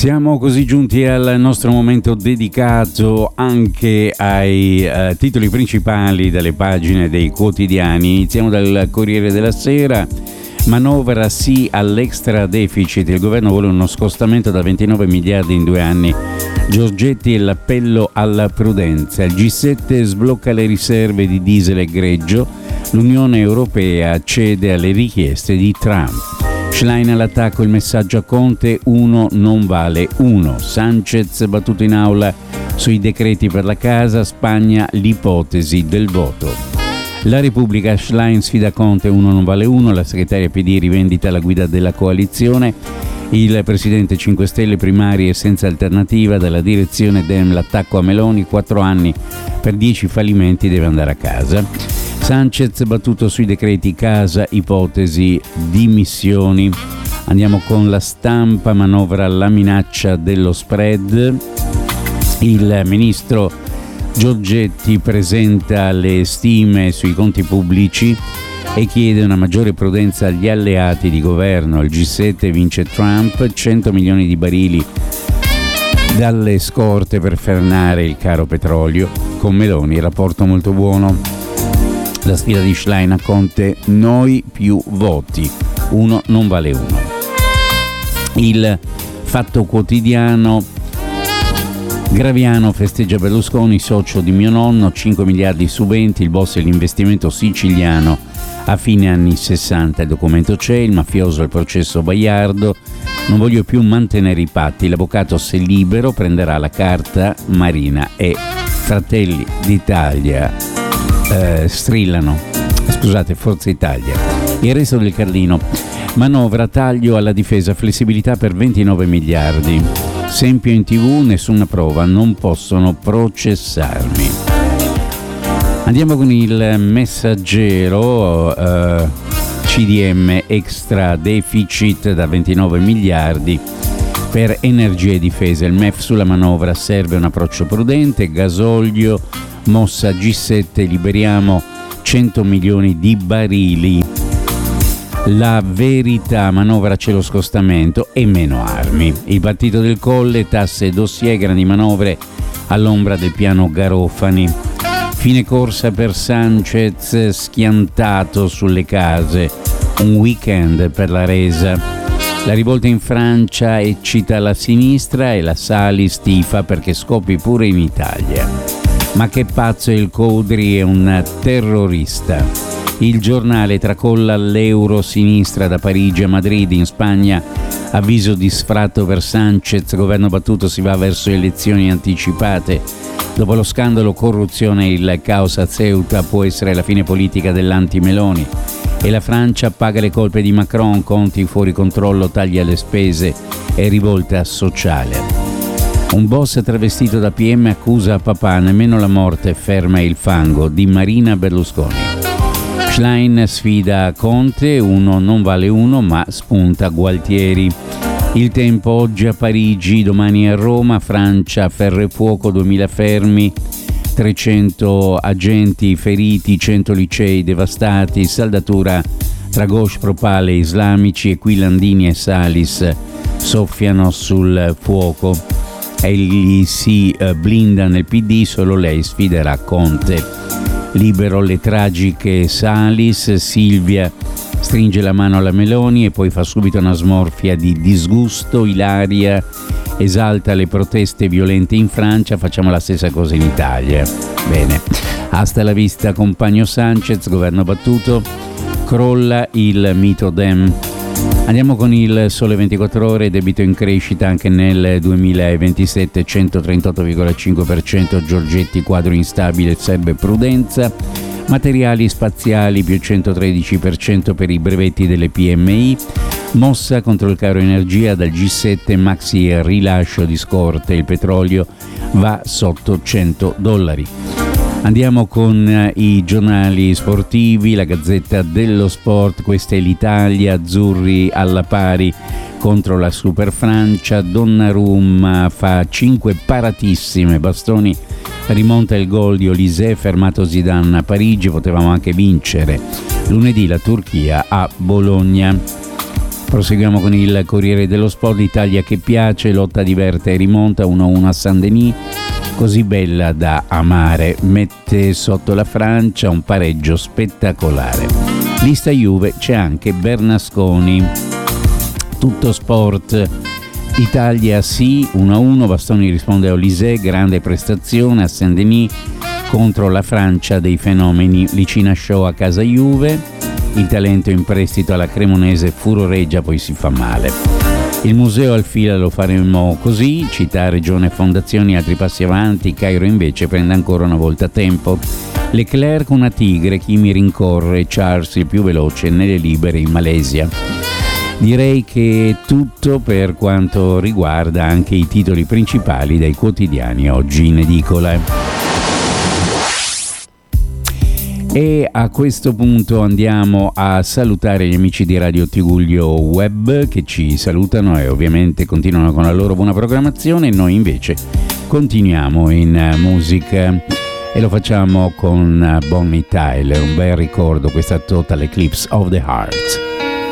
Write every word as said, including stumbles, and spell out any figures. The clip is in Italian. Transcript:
Siamo così giunti al nostro momento dedicato anche ai uh, titoli principali delle pagine dei quotidiani. Iniziamo dal Corriere della Sera. Manovra sì all'extra deficit, il governo vuole uno scostamento da ventinove miliardi in due anni. Giorgetti e l'appello alla prudenza. Il G sette sblocca le riserve di diesel e greggio. L'Unione Europea cede alle richieste di Trump. Schlein all'attacco, il messaggio a Conte, uno non vale uno. Sanchez battuto in aula sui decreti per la casa, Spagna l'ipotesi del voto. La Repubblica, Schlein sfida Conte, uno non vale uno, la segretaria P D rivendita la guida della coalizione, il presidente cinque Stelle primarie senza alternativa, dalla direzione Dem l'attacco a Meloni, quattro anni per dieci fallimenti deve andare a casa. Sanchez battuto sui decreti casa, ipotesi, dimissioni. Andiamo con La Stampa, manovra alla minaccia dello spread. Il ministro Giorgetti presenta le stime sui conti pubblici e chiede una maggiore prudenza agli alleati di governo. Il G sette vince Trump, cento milioni di barili dalle scorte per frenare il caro petrolio. Con Meloni rapporto molto buono. La sfida di Schlein a Conte, noi più voti, uno non vale uno. Il Fatto Quotidiano, Graviano festeggia Berlusconi, socio di mio nonno, cinque miliardi su venti, il boss dell'investimento siciliano a fine anni sessanta, il documento c'è, il mafioso al processo Baiardo, non voglio più mantenere i patti, l'avvocato se libero prenderà la carta Marina e Fratelli d'Italia. Eh, strillano, scusate, Forza Italia. Il resto del Carlino, manovra taglio alla difesa, flessibilità per ventinove miliardi. Sempio in tv, nessuna prova, non possono processarmi. Andiamo con il Messaggero, eh, C D M extra deficit da ventinove miliardi per energia e difesa. Il M E F sulla manovra, serve un approccio prudente, gasolio, mossa G sette, liberiamo cento milioni di barili. La Verità, manovra c'è lo scostamento e meno armi. Il partito del Colle, tasse e dossier, grandi manovre all'ombra del piano Garofani. Fine corsa per Sanchez, schiantato sulle case, un weekend per la resa. La rivolta in Francia eccita la sinistra e la Salis tifa perché scoppi pure in Italia. Ma che pazzo è il Codri, è un terrorista. Il Giornale tracolla l'euro sinistra da Parigi a Madrid. In Spagna avviso di sfratto per Sanchez, governo battuto, si va verso elezioni anticipate. Dopo lo scandalo corruzione, il caos a Ceuta, può essere la fine politica dell'anti-Meloni. E la Francia paga le colpe di Macron, conti fuori controllo, taglia le spese e rivolta sociale. Un boss travestito da P M accusa papà, nemmeno la morte ferma il fango, di Marina Berlusconi. Schlein sfida Conte, uno non vale uno, ma spunta Gualtieri. Il Tempo, oggi a Parigi, domani a Roma, Francia, ferro e fuoco, duemila fermi, trecento agenti feriti, cento licei devastati, saldatura tra Ghosh, Propale e islamici, e qui Landini e Salis soffiano sul fuoco. Egli si blinda nel P D, solo lei sfiderà Conte. Libero, le tragiche Salis, Silvia stringe la mano alla Meloni e poi fa subito una smorfia di disgusto. Ilaria esalta le proteste violente in Francia, facciamo la stessa cosa in Italia. Bene, hasta la vista compagno Sanchez, governo battuto, crolla il mito Dem. Andiamo con il Sole ventiquattro Ore, debito in crescita anche nel duemilaventisette, centotrentotto virgola cinque per cento, Giorgetti, quadro instabile, serve prudenza. Materiali spaziali più centotredici per cento per i brevetti delle P M I. Mossa contro il caro energia dal G sette, maxi rilascio di scorte, il petrolio va sotto cento dollari. Andiamo con i giornali sportivi, la Gazzetta dello Sport, questa è l'Italia, azzurri alla pari contro la Super Francia, Donnarumma fa cinque paratissime, Bastoni rimonta il gol di Olise, fermato Zidane a Parigi, potevamo anche vincere. Lunedì la Turchia a Bologna. Proseguiamo con il Corriere dello Sport. Italia che piace, lotta diverte e rimonta uno a uno a Saint-Denis, così bella da amare, mette sotto la Francia un pareggio spettacolare. Lista Juve c'è anche Bernasconi. Tutto Sport. Italia sì, uno a uno, Bastoni risponde a Olysée, grande prestazione a Saint-Denis contro la Francia dei fenomeni. Licina Show a casa Juve. Il talento in prestito alla Cremonese furoreggia, poi si fa male. Il museo al fila lo faremo così, città, regione, fondazioni, altri passi avanti. Cairo invece prende ancora una volta tempo. Leclerc una tigre, chi mi rincorre, Charles il più veloce nelle libere in Malesia. Direi che è tutto per quanto riguarda anche i titoli principali dei quotidiani oggi in edicola. E a questo punto andiamo a salutare gli amici di Radio Tigullio Web che ci salutano e ovviamente continuano con la loro buona programmazione. Noi invece continuiamo in musica e lo facciamo con Bonnie Tyler, un bel ricordo, questa Total Eclipse of the Heart.